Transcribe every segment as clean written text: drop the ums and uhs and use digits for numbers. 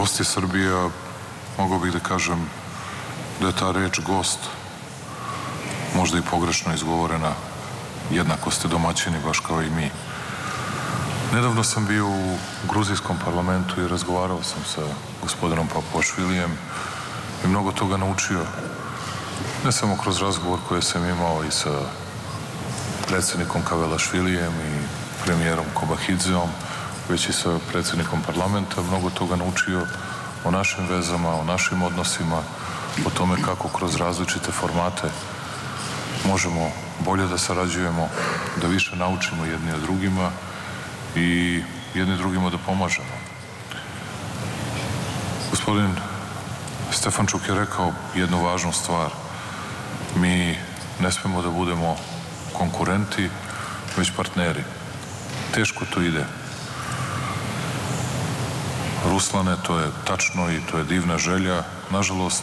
Gosti Srbije, mogao bih da kažem da je ta reč gost možda i pogrešno izgovorena. Jednako ste domaćini, baš kao i mi. Nedavno sam bio u gruzijskom parlamentu i razgovarao sam sa gospodinom Papuašvilijem i mnogo toga naučio. Ne samo kroz razgovor koje sam imao i sa predsjednikom Kavelašvilijem i premijerom Kobahidzeom, već i sa predsjednikom parlamenta, mnogo toga naučio o našim vezama, o našim odnosima, o tome kako kroz različite formate možemo bolje da sarađujemo, da više naučimo jedni od drugima i jedni drugima da pomažemo. Gospodin Stefančuk je rekao jednu važnu stvar. Mi ne smemo da budemo konkurenti, već partneri. Teško to ide. Ruslane, to je tačno i to je divna želja. Nažalost,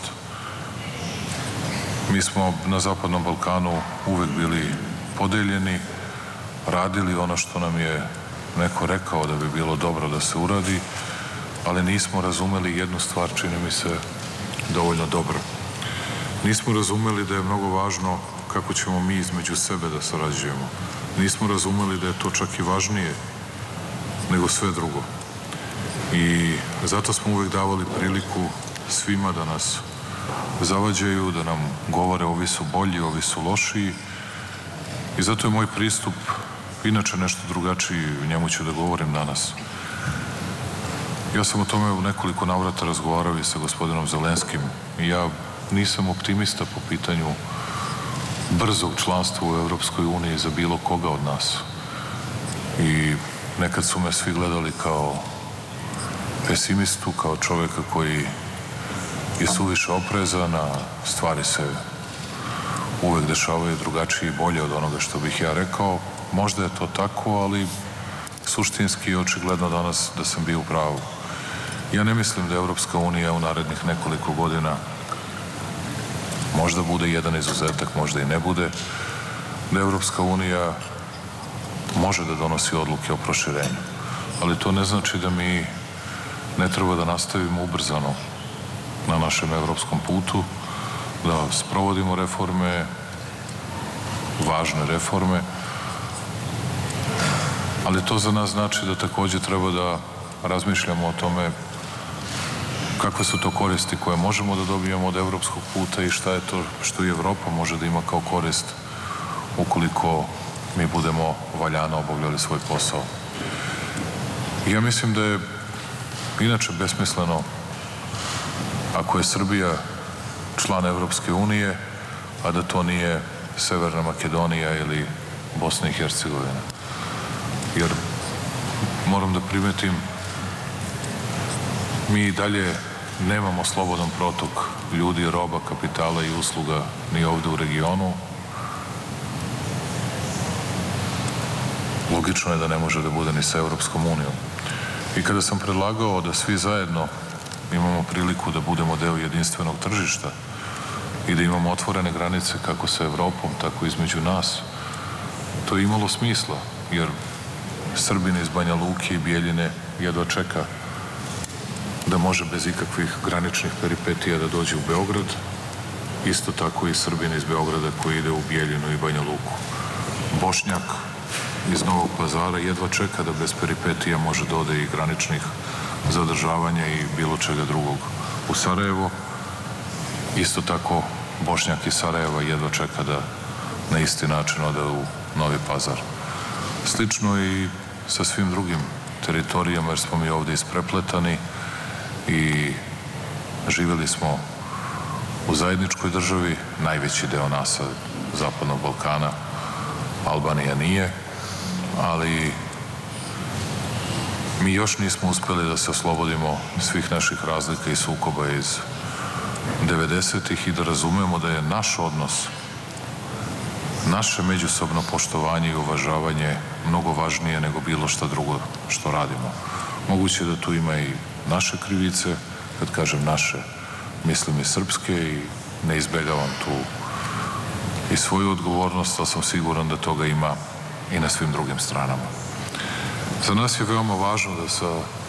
mi smo na Zapadnom Balkanu uvek bili podeljeni, radili ono što nam je neko rekao da bi bilo dobro da se uradi, ali nismo razumeli jednu stvar, čini mi se, dovoljno dobro. Nismo razumeli da je mnogo važno kako ćemo mi između sebe da sarađujemo. Nismo razumeli da je to čak i važnije nego sve drugo. I zato smo uvek davali priliku svima da nas zavađaju, da nam govore ovi su bolji, ovi su lošiji. I zato je moj pristup inače nešto drugačiji, o njemu ću da govorim danas. Ja sam o tome u nekoliko navrata razgovarao i sa gospodinom Zelenskim i ja nisam optimista po pitanju brzog članstva u Evropskoj uniji za bilo koga od nas. I nekad su me svi gledali kao pesimistu, kao čoveka koji je suviše oprezan, a stvari se uvek dešavaju drugačije i bolje od onoga što bih ja rekao. Možda je to tako, ali suštinski i očigledno danas da sam bio u pravu. Ja ne mislim da Evropska unija u narednih nekoliko godina, možda bude jedan izuzetak, možda i ne bude, da Evropska unija može da donosi odluke o proširenju. Ali to ne znači da mi ne treba da nastavimo ubrzano na našem evropskom putu, da sprovodimo reforme, važne reforme, ali to za nas znači da takođe treba da razmišljamo o tome kakve su to koristi koje možemo da dobijemo od evropskog puta i šta je to što i Evropa može da ima kao korist ukoliko mi budemo valjano obavljali svoj posao. Ja mislim da je inače besmisleno ako je Srbija član Evropske unije, a da to nije Severna Makedonija ili Bosna i Hercegovina. Jer moram da primetim, mi i dalje nemamo slobodan protok ljudi, roba, kapitala i usluga ni ovde u regionu. Logično je da ne može da bude ni sa Evropskom unijom. I kada sam predlagao da svi zajedno imamo priliku da budemo deo jedinstvenog tržišta i da imamo otvorene granice kako sa Evropom, tako između nas, to je imalo smisla, jer Srbin iz Banja Luke i Bijeljine jedva čeka da može bez ikakvih graničnih peripetija da dođe u Beograd, isto tako i Srbin iz Beograda koji ide u Bijeljinu i Banja Luku. Bošnjak iz Novog Pazara jedva čeka da bez peripetija može da ode i graničnih zadržavanja i bilo čega drugog u Sarajevo. Isto tako Bošnjak iz Sarajeva jedva čeka da na isti način ode u Novi Pazar. Slično i sa svim drugim teritorijama, jer smo mi ovde isprepletani i živjeli smo u zajedničkoj državi, najveći deo nas sa Zapadnog Balkana, Albanija nije, ali mi još nismo uspeli da se oslobodimo svih naših razlika i sukoba iz 90-ih i da razumemo da je naš odnos, naše međusobno poštovanje i uvažavanje mnogo važnije nego bilo šta drugo što radimo. Moguće da tu ima i naše krivice, kad kažem naše, mislim i srpske i ne izbegavam tu i svoju odgovornost, ali sam siguran da toga ima i na svim drugim stranama. Za nas je veoma važno da sa